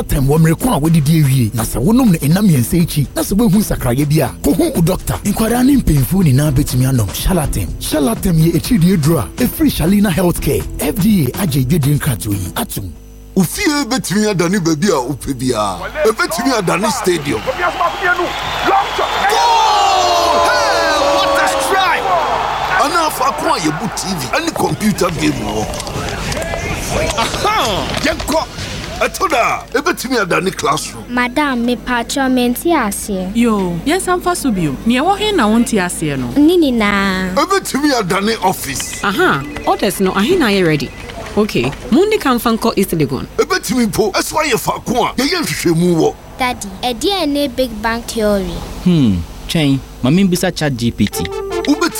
Tem womrekwa wedidi ewie na se wonom ne enam yense echi na se wehu sakraye bia ko hu doctor inkwara ne mpemfu ni na betumi anom Shalatem ye echidi edura free Shalina Healthcare FDA aje dwedin krato yi atum Ufie betumi adani baby a upebia betumi adani stadium what a strike ana fa kwa ye bu TV and computer game wo aha yenko atoda ebetumi adani classroom Madam me patchment ase yo yes am fa so bio ne wo he na wonti ase no nini na ebetumi adani office aha orders no ahina ye ready okay mundi kan fanko East Legon ebetumi po eso ye fa ko a ye hwehwemu wo daddy e dey na big bang theory Chain mami bisa chat GPT